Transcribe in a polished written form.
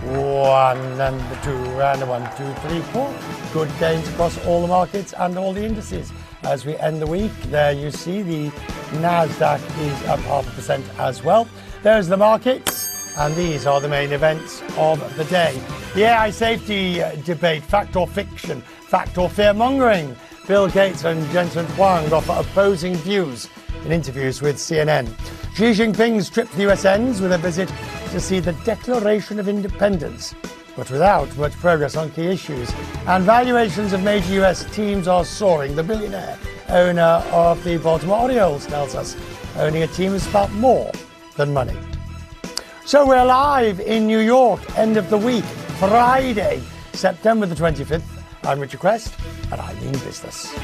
One and the two and a 1, 2, 3, 4. Good gains across all the markets and all the indices. As we end the week, there you see the Nasdaq is up 0.5% as well. There's the markets, and these are the main events of the day. The AI safety debate, fact or fiction, fact or fear-mongering. Bill Gates and Jensen Huang offer opposing views in interviews with CNN. Xi Jinping's trip to the US ends with a visit to see the Declaration of Independence, but without much progress on key issues. And valuations of major US teams are soaring. The billionaire owner of the Baltimore Orioles tells us owning a team is about more than money. So we're live in New York, end of the week, Friday, September the 25th. I'm Richard Quest, and I mean business.